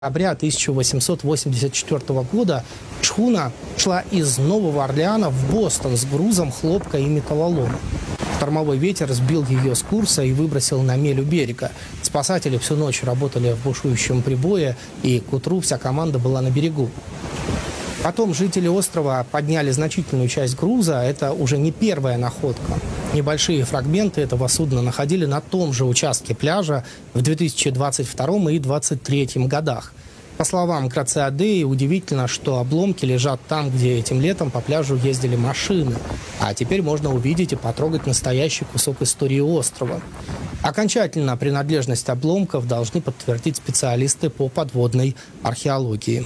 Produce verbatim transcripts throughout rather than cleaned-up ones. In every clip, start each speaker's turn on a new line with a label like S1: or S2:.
S1: декабря тысяча восемьсот восемьдесят четвёртого года шхуна шла из Нового Орлеана в Бостон с грузом хлопка и металлолома. Штормовой ветер сбил ее с курса и выбросил на мель у берега. Спасатели всю ночь работали в бушующем прибое, и к утру вся команда была на берегу. Потом жители острова подняли значительную часть груза. Это уже не первая находка. Небольшие фрагменты этого судна находили на том же участке пляжа в две тысячи двадцать втором и две тысячи двадцать третьем годах. По словам Грациадеи, удивительно, что обломки лежат там, где этим летом по пляжу ездили машины. А теперь можно увидеть и потрогать настоящий кусок истории острова. Окончательно принадлежность обломков должны подтвердить специалисты по подводной археологии.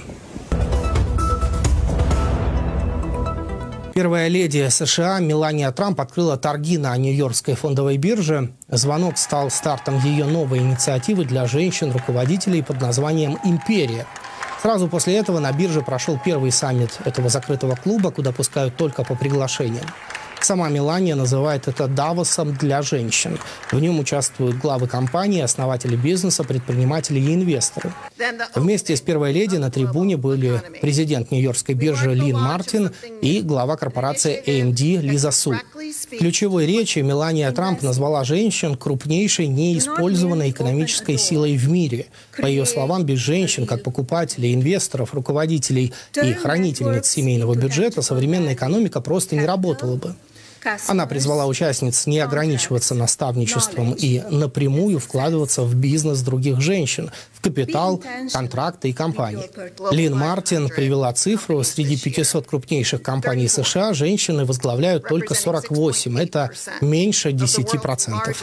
S1: Первая леди США Мелания Трамп открыла торги на Нью-Йоркской фондовой бирже. Звонок стал стартом ее новой инициативы для женщин-руководителей под названием «Империя». Сразу после этого на бирже прошел первый саммит этого закрытого клуба, куда пускают только по приглашениям. Сама Мелания называет это «Давосом для женщин». В нем участвуют главы компаний, основатели бизнеса, предприниматели и инвесторы. Вместе с первой леди на трибуне были президент Нью-Йоркской биржи Лин Мартин и глава корпорации эй эм ди Лиза Су. В ключевой речи Мелания Трамп назвала женщин крупнейшей неиспользованной экономической силой в мире. По ее словам, без женщин, как покупателей, инвесторов, руководителей и хранительниц семейного бюджета, современная экономика просто не работала бы. Она призвала участниц не ограничиваться наставничеством и напрямую вкладываться в бизнес других женщин, в капитал, контракты и компании. Лин Мартин привела цифру: среди пятисот крупнейших компаний США женщины возглавляют только сорок восемь. Это меньше десяти процентов.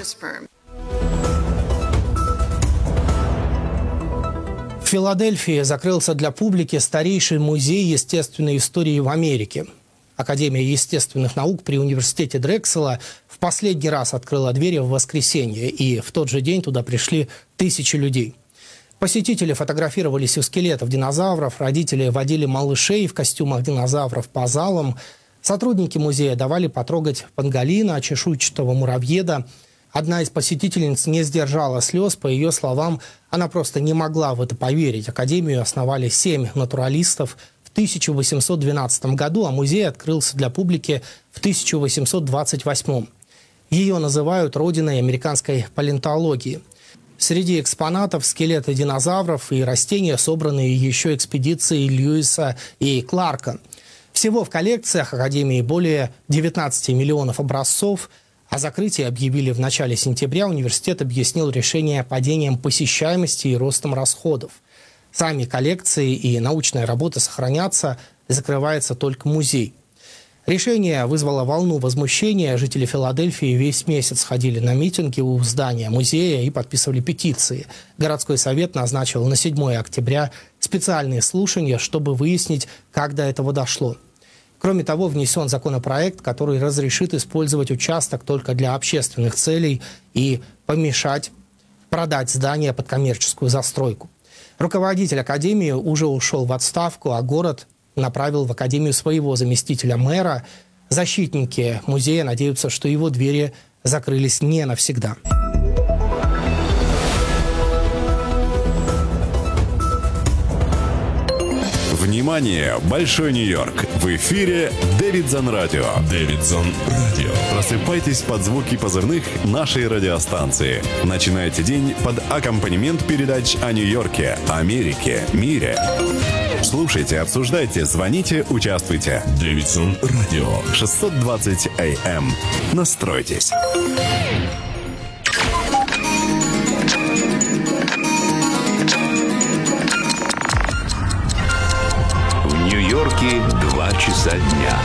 S1: В Филадельфии закрылся для публики старейший музей естественной истории в Америке. Академия естественных наук при университете Дрексела в последний раз открыла двери в воскресенье, и в тот же день туда пришли тысячи людей. Посетители фотографировались у скелетов динозавров, родители водили малышей в костюмах динозавров по залам, сотрудники музея давали потрогать панголина, чешуйчатого муравьеда. Одна из посетительниц не сдержала слез. По ее словам, она просто не могла в это поверить. Академию основали семь натуралистов в тысяча восемьсот двенадцатом году, а музей открылся для публики в тысяча восемьсот двадцать восьмом. Ее называют родиной американской палеонтологии. Среди экспонатов скелеты динозавров и растения, собранные еще экспедицией Льюиса и Кларка. Всего в коллекциях Академии более девятнадцати миллионов образцов. О закрытии объявили в начале сентября. Университет объяснил решение падением посещаемости и ростом расходов. Сами коллекции и научная работа сохранятся, закрывается только музей. Решение вызвало волну возмущения. Жители Филадельфии весь месяц ходили на митинги у здания музея и подписывали петиции. Городской совет назначил на седьмое октября специальные слушания, чтобы выяснить, как до этого дошло. Кроме того, внесен законопроект, который разрешит использовать участок только для общественных целей и помешать продать здание под коммерческую застройку. Руководитель академии уже ушел в отставку, а город направил в академию своего заместителя мэра. Защитники музея надеются, что его двери закрылись не навсегда.
S2: Внимание! Большой Нью-Йорк! В эфире Дэвидсон Радио. Дэвидсон Радио. Просыпайтесь под звуки позывных нашей радиостанции. Начинайте день под аккомпанемент передач о Нью-Йорке, Америке, мире. Слушайте, обсуждайте, звоните, участвуйте. Дэвидсон Радио. шестьсот двадцать эй эм. Настройтесь.
S3: В Нью-Йорке два часа дня.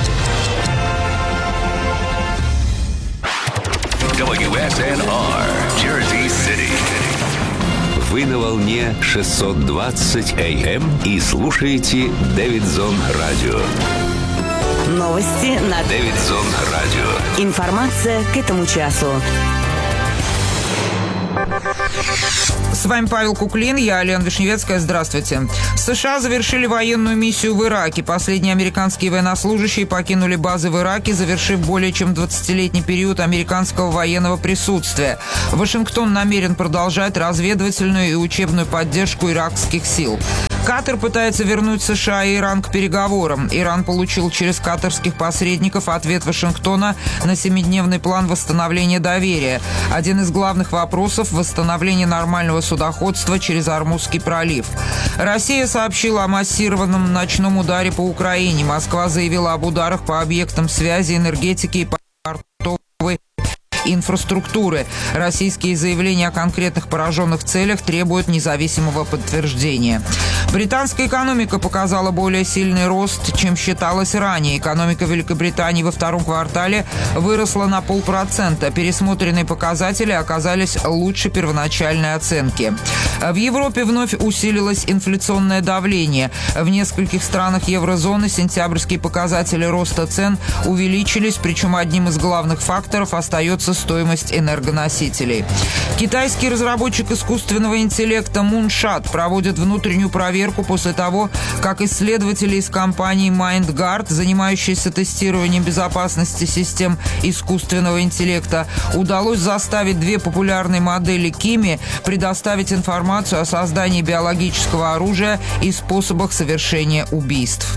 S3: дабл ю эс эн ар, Jersey City. Вы на волне шестьсот двадцать эй эм и слушаете Дэвидсон Радио.
S4: Новости на
S3: Дэвидсон Радио.
S4: Информация к этому часу.
S5: С вами Павел Куклин, я Алена Вишневецкая. Здравствуйте. США завершили военную миссию в Ираке. Последние американские военнослужащие покинули базы в Ираке, завершив более чем двадцатилетний период американского военного присутствия. Вашингтон намерен продолжать разведывательную и учебную поддержку иракских сил. Катар пытается вернуть США и Иран к переговорам. Иран получил через катарских посредников ответ Вашингтона на семидневный план восстановления доверия. Один из главных вопросов – восстановление нормального судоходства через Ормузский пролив. Россия сообщила о массированном ночном ударе по Украине. Москва заявила об ударах по объектам связи, энергетики и портовой инфраструктуры. Российские заявления о конкретных пораженных целях требуют независимого подтверждения. Британская экономика показала более сильный рост, чем считалось ранее. Экономика Великобритании во втором квартале выросла на полпроцента. Пересмотренные показатели оказались лучше первоначальной оценки. В Европе вновь усилилось инфляционное давление. В нескольких странах еврозоны сентябрьские показатели роста цен увеличились, причем одним из главных факторов остается стоимость энергоносителей. Китайский разработчик искусственного интеллекта Moonshot проводит внутреннюю проверку после того, как исследователи из компании MindGuard, занимающиеся тестированием безопасности систем искусственного интеллекта, удалось заставить две популярные модели Кими предоставить информацию о создании биологического оружия и способах совершения убийств.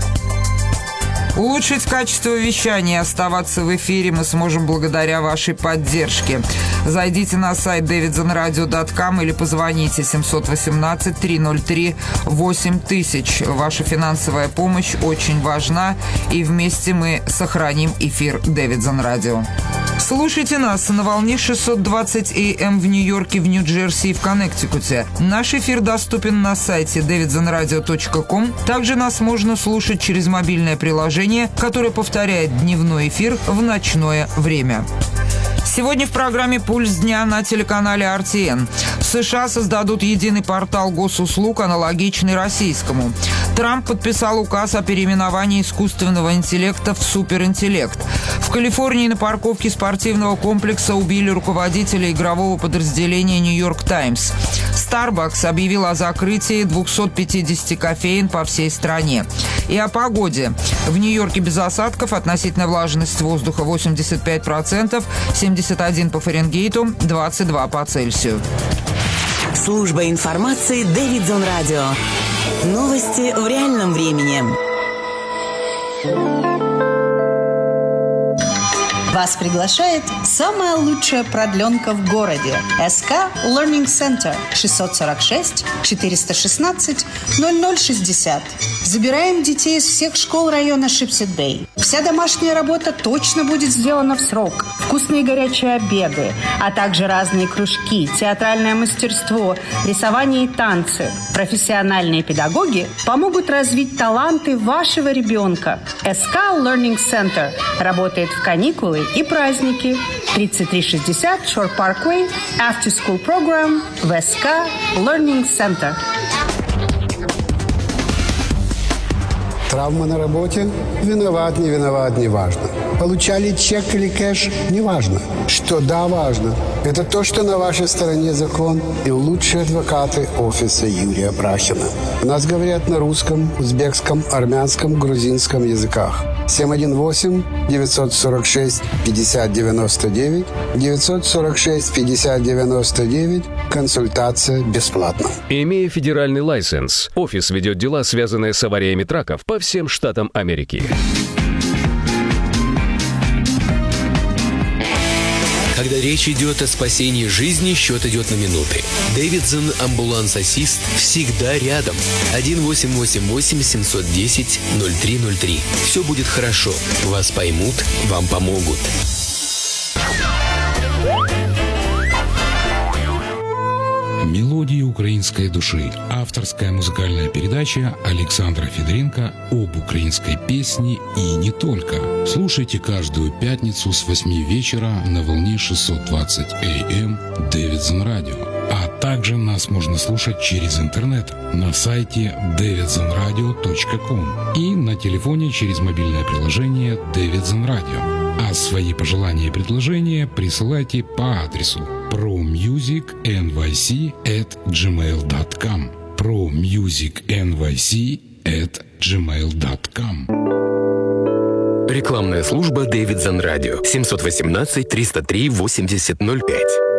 S5: Улучшить качество вещания и оставаться в эфире мы сможем благодаря вашей поддержке. Зайдите на сайт дэвидсон радио точка ком или позвоните семь один восемь три ноль три восемь тысяч. Ваша финансовая помощь очень важна, и вместе мы сохраним эфир Дэвидсон Радио. Слушайте нас на волне шестьсот двадцать эй эм в Нью-Йорке, в Нью-Джерси и в Коннектикуте. Наш эфир доступен на сайте дэвидсон радио точка ком. Также нас можно слушать через мобильное приложение, которое повторяет дневной эфир в ночное время. Сегодня в программе «Пульс дня» на телеканале эр ти эн. В США создадут единый портал госуслуг, аналогичный российскому. Трамп подписал указ о переименовании искусственного интеллекта в суперинтеллект. В Калифорнии на парковке спортивного комплекса убили руководителя игрового подразделения «Нью-Йорк Таймс». Starbucks объявил о закрытии двухсот пятидесяти кофеен по всей стране. И о погоде. В Нью-Йорке без осадков, относительная влажность воздуха восемьдесят пять процентов, семьдесят один по Фаренгейту, двадцать два по Цельсию.
S4: Служба информации Дэвидсон Радио. Новости в реальном времени.
S6: Вас приглашает самая лучшая продленка в городе. эс ка Learning Center шестьсот сорок шесть четыреста шестнадцать ноль ноль шестьдесят. Забираем детей из всех школ района Шипсет-Бэй. Вся домашняя работа точно будет сделана в срок. Вкусные горячие обеды, а также разные кружки, театральное мастерство, рисование и танцы. Профессиональные педагоги помогут развить таланты вашего ребенка. эс ка Learning Center работает в каникулы и праздники. тридцать три шестьдесят Shore Parkway, After School Program в эс ка Learning Center.
S7: Травма на работе? Виноват, не виноват, не важно. Получали чек или кэш? Не важно. Что да, важно. Это то, что на вашей стороне закон и лучшие адвокаты офиса Юрия Брахина. У нас говорят на русском, узбекском, армянском, грузинском языках. семь один восемь девятьсот сорок шесть пятьдесят девяносто девять девятьсот сорок шесть пятьдесят девяносто девять. Консультация бесплатна.
S8: Имея федеральный лайсенс, офис ведет дела, связанные с авариями траков по всем штатам Америки.
S9: Когда речь идет о спасении жизни, счет идет на минуты. Дэвидсон Амбуланс Ассист всегда рядом. один восемь восемь восемь семь один ноль ноль три ноль три. Все будет хорошо. Вас поймут, вам помогут.
S10: Мелодии украинской души. Авторская музыкальная передача Александра Федоренко об украинской песне и не только. Слушайте каждую пятницу с восьми вечера на волне шестьсот двадцать эй эм Дэвидсон Радио. А также нас можно слушать через интернет на сайте дэвидсон радио точка ком и на телефоне через мобильное приложение Davidson Radio. А свои пожелания и предложения присылайте по адресу promusicnyc at gmail dot com promusicnyc at gmail dot com.
S9: Рекламная служба Davidson Radio семь один восемь триста три восемьдесят ноль пять.